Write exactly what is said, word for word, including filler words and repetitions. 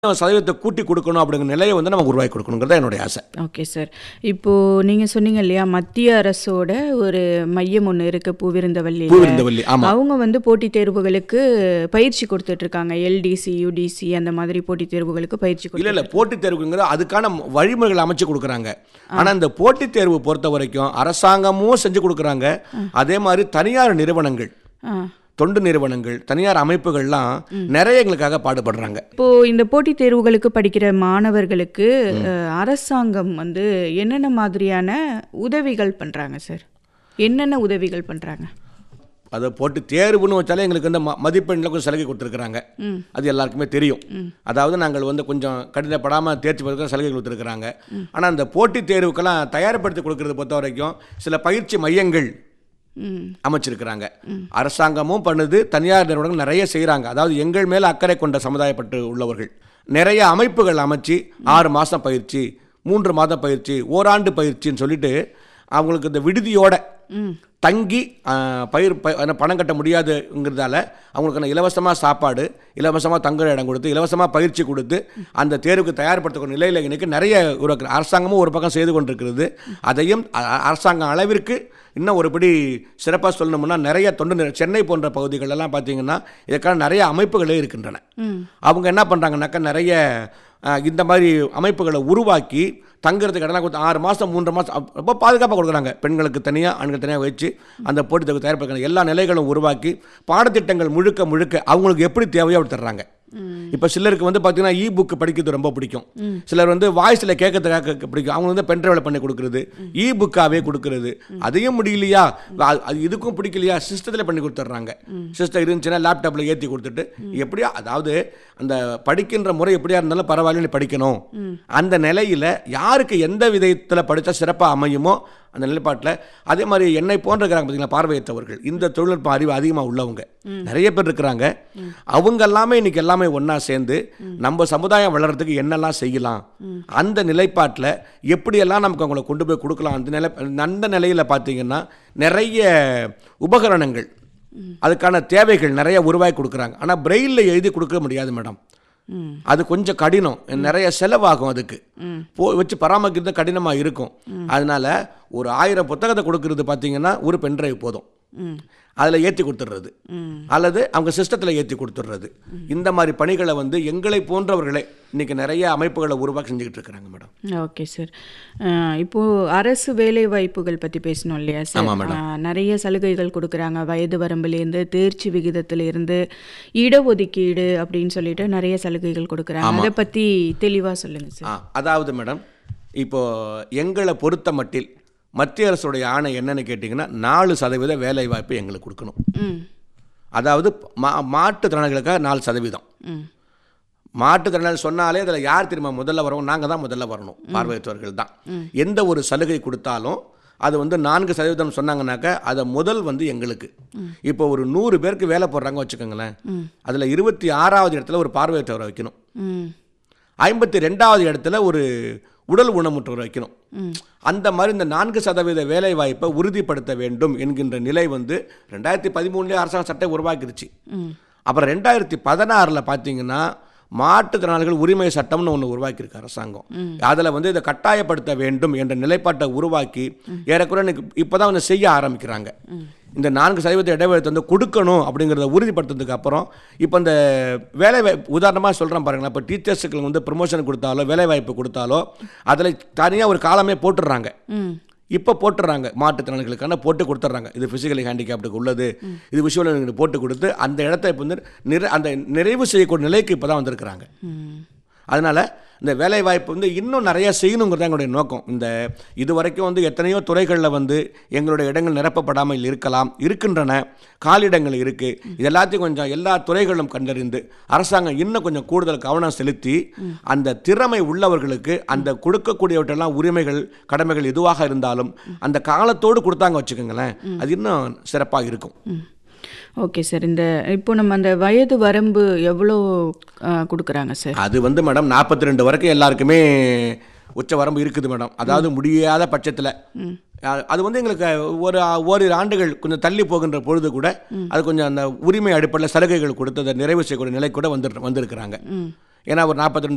சதவீதத்தை கூட்டி கொடுக்கணும் அப்படிங்கிற நிலையை வந்து நம்ம உருவாக்கி கொடுக்கணுங்கிறது என்னுடைய ஆசை. Okay sir. இப்போது நீங்கள் சொன்னீங்க இல்லையா, மத்திய அரசோட ஒரு மையம் ஒன்று இருக்குது பூவிருந்தவல்லி. பூவிருந்தவல்லி ஆமாம். அவங்க வந்து போட்டித் தேர்வுகளுக்கு பயிற்சி கொடுத்துட்ருக்காங்க. எல்டிசி யூடிசி அந்த மாதிரி போட்டித் தேர்வுகளுக்கு பயிற்சி இல்லை இல்லை போட்டித் தேர்வுங்கிற அதுக்கான வழிமுறைகள் அமைச்சு கொடுக்குறாங்க. ஆனால் இந்த போட்டித் தேர்வு பொறுத்த வரைக்கும் அரசாங்கமும் செஞ்சு கொடுக்குறாங்க. அதே மாதிரி தனியார் நிறுவனங்கள், தொண்டு நிறுவனங்கள், தனியார் அமைப்புகள்லாம் நிறைய எங்களுக்காக பாடுபடுறாங்க. இப்போ இந்த போட்டித் தேர்வுகளுக்கு படிக்கிற மாணவர்களுக்கு அரசாங்கம் வந்து என்னென்ன மாதிரியான உதவிகள் பண்ணுறாங்க சார்? என்னென்ன உதவிகள் பண்ணுறாங்க? அதை போட்டு தேர்வுன்னு வச்சாலே எங்களுக்கு வந்து ம மதிப்பெண்ணில் கொஞ்சம் சலுகை கொடுத்துருக்குறாங்க. அது எல்லாருக்குமே தெரியும். அதாவது நாங்கள் வந்து கொஞ்சம் கடினப்படாமல் தேர்ச்சி பெறுக்கிற சலுகை கொடுத்துருக்குறாங்க. ஆனால் அந்த போட்டித் தேர்வுக்கெல்லாம் தயார்படுத்தி கொடுக்கறது பொறுத்த வரைக்கும் சில பயிற்சி மையங்கள் அமைச்சிருக்கிறாங்க. அரசாங்கமும் பண்ணுது, தனியார் நிறுவனங்கள் நிறைய செய்கிறாங்க. அதாவது எங்கள் மேலே அக்கறை கொண்ட சமுதாயப்பட்டு உள்ளவர்கள் நிறைய அமைப்புகள் அமைச்சு ஆறு மாதம் பயிற்சி, மூன்று மாதம் பயிற்சி, ஓராண்டு பயிற்சின்னு சொல்லிட்டு அவங்களுக்கு இந்த விடுதியோட தங்கி பயிர் பணம் கட்ட முடியாதுங்கிறதால அவங்களுக்கு இலவசமாக சாப்பாடு, இலவசமாக தங்குற இடம் கொடுத்து, இலவசமாக பயிற்சி கொடுத்து அந்த தேர்வுக்கு தயார்படுத்தக்கூடிய நிலையில் இன்னைக்கு நிறைய உருவாக்கு அரசாங்கமும் ஒரு பக்கம் செய்து கொண்டிருக்கிறது. அதையும் அரசாங்கம் அளவிற்கு இன்னும் ஒருபடி சிறப்பாக சொல்லணும்னா நிறைய தொண்டு, சென்னை போன்ற பகுதிகளெல்லாம் பார்த்தீங்கன்னா இதற்கான நிறைய அமைப்புகளே இருக்கின்றன. அவங்க என்ன பண்ணுறாங்கனாக்கா நிறைய இந்த மாதிரி அமைப்புகளை உருவாக்கி தங்குறதுக்கு இடம்லாம் கொடுத்து ஆறு மாதம் மூன்று மாதம் ரொம்ப பாதுகாப்பாக கொடுக்குறாங்க. பெண்களுக்கு தனியாக, ஆண்கள் தனியாக வச்சு அந்த போட்டித் தேர்வு தயாரிப்பாங்க. எல்லா நிலைகளும் உருவாக்கி பாடத்திட்டங்கள் முழுக்க முழுக்க அவங்களுக்கு எப்படி தேவையோ அப்படி தர்றாங்க. இப்போ சிலருக்கு வந்து பார்த்தீங்கன்னா இ புக்கு படிக்கிறது ரொம்ப பிடிக்கும். சிலர் வந்து வாய்ஸில் கேட்கறதுக்காக பிடிக்கும். அவங்க வந்து பென்ட்ரைவில் பண்ணி கொடுக்குறது, இ புக்காகவே கொடுக்குறது. அதையும் முடியலையா, அது இதுக்கும் பிடிக்கலையா, சிஸ்டத்தில் பண்ணி கொடுத்துட்றாங்க. சிஸ்டம் இருந்துச்சுன்னா லேப்டாப்பில் ஏற்றி கொடுத்துட்டு எப்படியா, அதாவது அந்த படிக்கின்ற முறை எப்படியா இருந்தாலும் பரவாயில்ல படிக்கணும். அந்த நிலையில் யாருக்கு எந்த விதத்தில் படித்தா சிறப்பாக அமையுமோ அந்த நிலைப்பாட்டில். அதே மாதிரி என்னை போன்ற இருக்கிறாங்க பார்த்தீங்களா பார்வையற்றவர்கள், இந்த தொழில்நுட்ப அறிவு அதிகமாக உள்ளவங்க நிறைய பேர் இருக்கிறாங்க. அவங்க எல்லாமே இன்னைக்கு எல்லாமே ஒன்றா சேர்ந்து நம்ம சமுதாயம் வளர்கிறதுக்கு என்னெல்லாம் செய்யலாம், அந்த நிலைப்பாட்டில் எப்படியெல்லாம் நமக்கு அவங்களை கொண்டு போய் கொடுக்கலாம். அந்த நிலை அந்த நிலையில் பார்த்தீங்கன்னா நிறைய உபகரணங்கள், அதுக்கான தேவைகள் நிறைய உருவாக்கி கொடுக்குறாங்க. ஆனால் பிரெயிலில் எழுதி கொடுக்க முடியாது மேடம். அது கொஞ்சம் கடினம், நிறைய செலவாகும். அதுக்கு போ வச்சு பராமரிக்கிறது கடினமாக இருக்கும். அதனால ஒரு ஆயிரம் புத்தகத்தை கொடுக்கறது பார்த்தீங்கன்னா ஒரு பென்ட்ரைவ் போதும், அதில் ஏற்றி கொடுத்துட்றது அல்லது அவங்க சிஸ்டத்தில் ஏற்றி கொடுத்துட்றது. இந்த மாதிரி பணிகளை வந்து எங்களை போன்றவர்களே இன்றைக்கி நிறைய அமைப்புகளை உருவாக்கி செஞ்சுக்கிட்டு இருக்கிறாங்க மேடம். Okay sir. இப்போது அரசு வேலை வாய்ப்புகள் பற்றி பேசணும் இல்லையா சார்? ஆமாம் மேடம். நிறைய சலுகைகள் கொடுக்குறாங்க. வயது வரம்புலேருந்து, தேர்ச்சி விகிதத்திலேருந்து, இடஒதுக்கீடு அப்படின்னு சொல்லிட்டு நிறைய சலுகைகள் கொடுக்குறாங்க. அதை பற்றி தெளிவாக சொல்லுங்கள் சார். அதாவது மேடம், இப்போது எங்களை பொறுத்த மட்டில் மத்திய அரசுடைய ஆணை என்னன்னு கேட்டிங்கன்னா நாலு சதவீத வேலை வாய்ப்பு எங்களுக்கு கொடுக்கணும். அதாவது மா மாற்றுத்திறனாளிகளுக்காக நாலு சதவீதம். மாற்றுத்திறனாளி சொன்னாலே அதில் யார் திரும்ப முதல்ல வரணும்? நாங்கள் தான் முதல்ல வரணும், பார்வையற்றவர்கள் தான். எந்த ஒரு சலுகை கொடுத்தாலும் அது வந்து நான்கு சதவீதம் சொன்னாங்கன்னாக்கா அதை முதல் வந்து எங்களுக்கு. இப்போ ஒரு நூறு பேருக்கு வேலை போடுறாங்க வச்சுக்கோங்களேன், அதில் இருபத்தி ஆறாவது இடத்துல ஒரு பார்வையற்றவரை வைக்கணும், ஐம்பத்தி ரெண்டாவது இடத்துல ஒரு உடல் ஊனமுற்றவர் வைக்கணும். அந்த மாதிரி இந்த நான்கு சதவீத வேலை வாய்ப்பை உறுதிப்படுத்த வேண்டும் என்கின்ற நிலை வந்து ரெண்டாயிரத்தி பதிமூணுலேயே அரசாங்க சட்டம் உருவாக்கிருச்சு. அப்புறம் ரெண்டாயிரத்தி பதினாறில் பார்த்தீங்கன்னா மாற்றுத்திறனாளிகள் உரிமை சட்டம்னு ஒன்று உருவாக்கியிருக்கு அரசாங்கம். அதில் வந்து இதை கட்டாயப்படுத்த வேண்டும் என்ற நிலைப்பாட்டை உருவாக்கி ஏறக்குறை இப்போ தான் வந்து செய்ய ஆரம்பிக்கிறாங்க. இந்த நான்கு சதவீத இடைவெளி வந்து கொடுக்கணும் அப்படிங்கிறத உறுதிப்படுத்துறதுக்கு அப்புறம் இப்போ இந்த வேலை வாய்ப்பு உதாரணமாக சொல்கிறேன் பாருங்களேன். இப்போ டீச்சர்ஸுக்கு வந்து ப்ரொமோஷன் கொடுத்தாலோ வேலை வாய்ப்பு கொடுத்தாலோ அதில் தனியாக ஒரு காலமே போட்டுடுறாங்க. இப்போ போட்டுடுறாங்க, மாற்றுத்திறனாளிகளுக்கான போட்டு கொடுத்துட்றாங்க. இது ஃபிசிக்கலி ஹேண்டிகேப்டுக்கு உள்ளது, இது விஷுவல் போட்டு கொடுத்து அந்த இடத்த இப்போ வந்து நிறை அந்த நிறைவு செய்யக்கூடிய நிலைக்கு இப்போ தான் வந்திருக்கிறாங்க. அதனால் இந்த வேலைவாய்ப்பு வந்து இன்னும் நிறையா செய்யணுங்கிறது எங்களுடைய நோக்கம். இந்த இது வரைக்கும் வந்து எத்தனையோ துறைகளில் வந்து எங்களுடைய இடங்கள் நிரப்பப்படாமல் இருக்கலாம், இருக்கின்றன, காலிடங்கள் இருக்குது. இது எல்லாத்தையும் கொஞ்சம் எல்லா துறைகளும் கண்டறிந்து அரசாங்கம் இன்னும் கொஞ்சம் கூடுதல் கவனம் செலுத்தி அந்த திறமை உள்ளவர்களுக்கு அந்த கொடுக்கக்கூடியவற்றெல்லாம் உரிமைகள், கடமைகள் எதுவாக இருந்தாலும் அந்த காலத்தோடு கொடுத்தாங்க வச்சுக்கோங்களேன், அது இன்னும் சிறப்பாக இருக்கும். Okay sir. இந்த இப்போ நம்ம அந்த வயது வரம்பு எவ்வளோ கொடுக்குறாங்க சார்? அது வந்து மேடம் நாற்பத்தி ரெண்டு வரைக்கும் எல்லாருக்குமே உச்ச வரம்பு இருக்குது மேடம். அதாவது முடியாத பட்சத்தில் அது வந்து எங்களுக்கு ஒரு ஓரிரு ஆண்டுகள் கொஞ்சம் தள்ளி போகின்ற பொழுது கூட அது கொஞ்சம் அந்த உரிமை அடிப்படையில் சலுகைகள் கொடுத்து அதை நிறைவு செய்யக்கூடிய நிலை கூட வந்து வந்திருக்கிறாங்க. ஏன்னா ஒரு நாற்பத்தி ரெண்டு